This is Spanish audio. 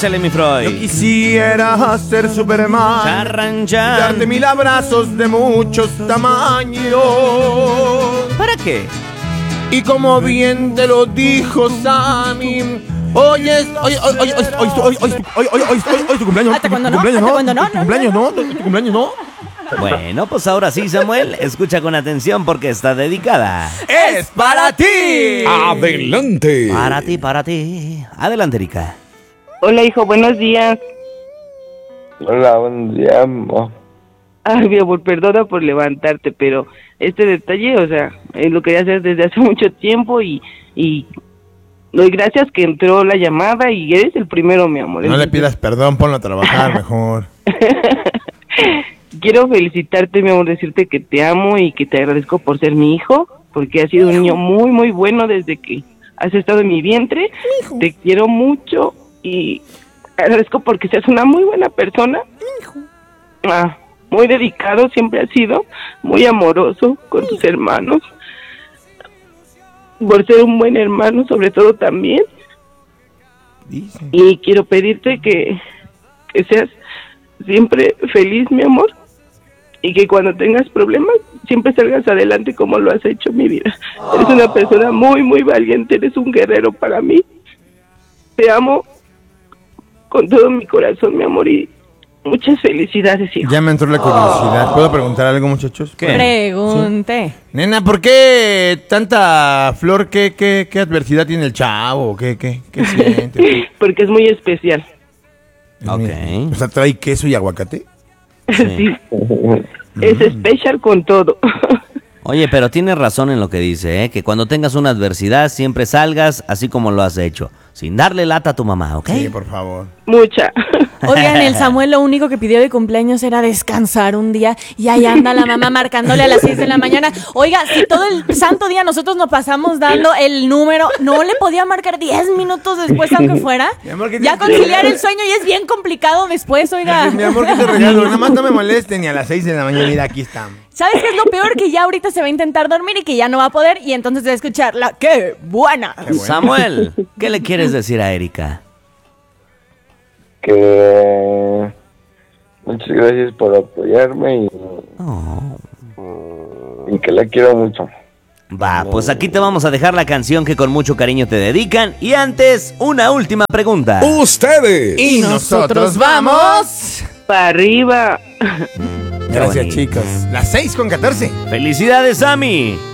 Échale, mi Freud. Yo quisiera ser Superman, Charran, y chan. darte 1000 abrazos de muchos tamaños. ¿Para qué? Y como bien te lo dijo Sammy, hoy es tu cumpleaños. ¿Hasta Tu cuándo no? cumpleaños, ¿Hasta cuándo no? Tu cumpleaños no. Tu cumpleaños no. Bueno, pues ahora sí, Samuel, escucha con atención porque está dedicada. ¡Es para ti! Adelante. Para ti. Adelante, Erika. Hola, hijo, buenos días. Hola, buen día, amor. Ay, mi amor, perdona por levantarte, pero este detalle, o sea, lo quería hacer desde hace mucho tiempo y doy gracias que entró la llamada y eres el primero, mi amor. No le pidas perdón, ponlo a trabajar mejor. Quiero felicitarte, mi amor, decirte que te amo y que te agradezco por ser mi hijo, porque has sido un niño muy, muy bueno desde que has estado en mi vientre. Te quiero mucho y agradezco porque seas una muy buena persona. Muy dedicado, siempre has sido muy amoroso con tus hermanos. Por ser un buen hermano, sobre todo también. Y quiero pedirte que seas siempre feliz, mi amor. Y que cuando tengas problemas, siempre salgas adelante como lo has hecho, mi vida. Eres una persona muy, muy valiente, eres un guerrero para mí. Te amo con todo mi corazón, mi amor, y muchas felicidades, hijo. Ya me entró la curiosidad. ¿Puedo preguntar algo, muchachos? ¿Qué? Pregunte. Nena, ¿por qué tanta flor? ¿Qué adversidad tiene el chavo? ¿Qué siente? Porque es muy especial. Ok. O sea, ¿trae queso y aguacate? Sí. Es especial con todo. Oye, pero tienes razón en lo que dice, ¿eh? Que cuando tengas una adversidad siempre salgas así como lo has hecho, sin darle lata a tu mamá, ¿ok? Sí, por favor. Mucha. Oigan, el Samuel lo único que pidió de cumpleaños era descansar un día y ahí anda la mamá marcándole a las 6 de la mañana. Oiga, si todo el santo día nosotros nos pasamos dando el número, ¿no le podía marcar 10 minutos después aunque fuera? Mi amor, ¿qué Ya te- conciliar el sueño y es bien complicado después, oiga. Mi amor, ¿qué te regalo? Nada más no me moleste ni a las 6 de la mañana. Mira, aquí estamos. ¿Sabes qué es lo peor? Que ya ahorita se va a intentar dormir y que ya no va a poder y entonces va a escuchar la ¡qué buena! Qué bueno. Samuel, ¿qué le quieres decir a Erika? Que muchas gracias por apoyarme Oh. y que la quiero mucho. Va, pues aquí te vamos a dejar la canción que con mucho cariño te dedican. Y antes, una última pregunta. Ustedes. Y nosotros vamos. Para arriba. Gracias, bonito. chicos. Las 6:14. ¡Felicidades, Sammy!